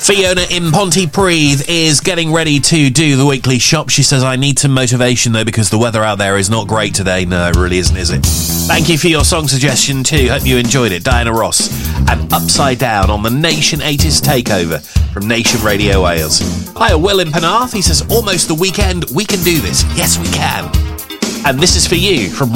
Fiona in Pontypridd is getting ready to do the weekly shop. She says, I need some motivation, though, because the weather out there is not great today. No, it really isn't, is it? Thank you for your song suggestion, too. Hope you enjoyed it. Diana Ross and Upside Down on the Nation 80s Takeover from Nation Radio Wales. Hi, Will in Penarth. He says, almost the weekend. We can do this. Yes, we can. And this is for you from